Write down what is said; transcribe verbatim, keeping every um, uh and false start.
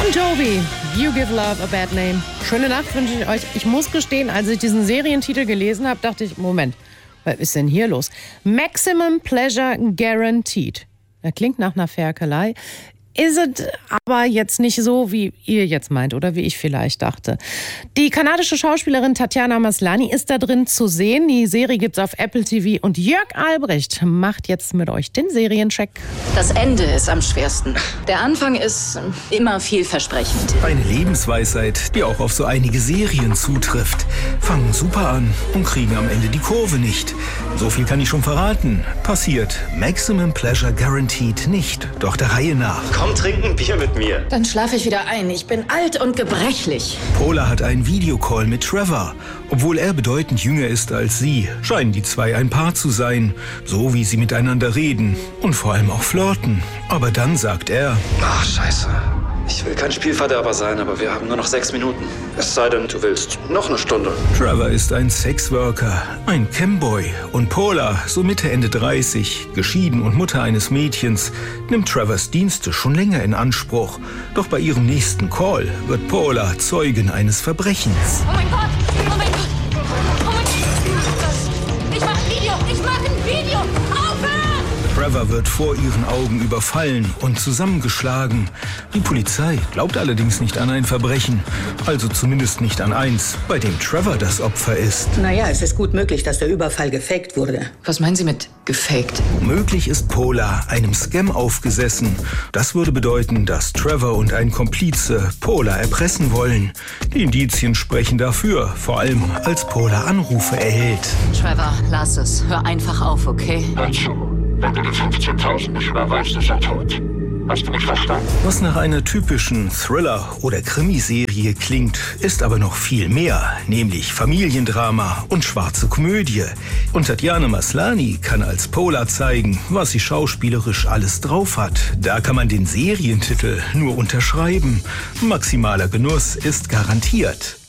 Bon Jovi, You Give Love a Bad Name. Schöne Nacht wünsche ich euch. Ich muss gestehen, als ich diesen Serientitel gelesen habe, dachte ich, Moment, was ist denn hier los? Maximum Pleasure Guaranteed. Das klingt nach einer Ferkelei. Ist es aber jetzt nicht so, wie ihr jetzt meint oder wie ich vielleicht dachte. Die kanadische Schauspielerin Tatiana Maslany ist da drin zu sehen. Die Serie gibt's auf Apple T V und Jörg Albrecht macht jetzt mit euch den Seriencheck. Das Ende ist am schwersten. Der Anfang ist immer vielversprechend. Eine Lebensweisheit, die auch auf so einige Serien zutrifft. Fangen super an und kriegen am Ende die Kurve nicht. So viel kann ich schon verraten. Passiert Maximum Pleasure Guaranteed nicht. Doch der Reihe nach. Komm, trink ein Bier mit mir. Dann schlafe ich wieder ein. Ich bin alt und gebrechlich. Paula hat einen Videocall mit Trevor. Obwohl er bedeutend jünger ist als sie, scheinen die zwei ein Paar zu sein. So wie sie miteinander reden und vor allem auch flirten. Aber dann sagt er: Ach, scheiße. Ich will kein Spielverderber sein, aber wir haben nur noch sechs Minuten. Es sei denn, du willst noch eine Stunde. Trevor ist ein Sexworker, ein Camboy. Und Paula, so Mitte, Ende dreißig, geschieden und Mutter eines Mädchens, nimmt Trevors Dienste schon länger in Anspruch. Doch bei ihrem nächsten Call wird Paula Zeugin eines Verbrechens. Oh mein Gott! Oh mein Gott! Oh mein Gott! Ich mach ein Video! Ich mach ein Video! Aufhören! Trevor wird vor ihren Augen überfallen und zusammengeschlagen. Die Polizei glaubt allerdings nicht an ein Verbrechen. Also zumindest nicht an eins, bei dem Trevor das Opfer ist. Naja, es ist gut möglich, dass der Überfall gefaked wurde. Was meinen Sie mit gefaked? Möglich ist Paula einem Scam aufgesessen. Das würde bedeuten, dass Trevor und ein Komplize Paula erpressen wollen. Die Indizien sprechen dafür, vor allem als Paula Anrufe erhält. Trevor, lass es. Hör einfach auf, okay? Hör zu. Wenn du die fünfzehntausend nicht überweist, ist er tot. Hast du mich verstanden? Was nach einer typischen Thriller- oder Krimiserie klingt, ist aber noch viel mehr, nämlich Familiendrama und schwarze Komödie. Und Tatiana Maslany kann als Paula zeigen, was sie schauspielerisch alles drauf hat. Da kann man den Serientitel nur unterschreiben. Maximaler Genuss ist garantiert.